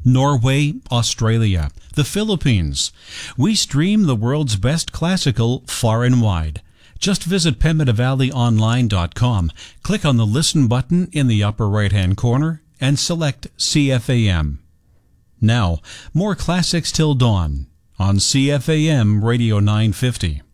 Norway, Australia, the Philippines. We stream the world's best classical far and wide. Just visit PemidavalleyOnline.com, click on the Listen button in the upper right-hand corner, and select CFAM. Now, more classics till dawn on CFAM Radio 950.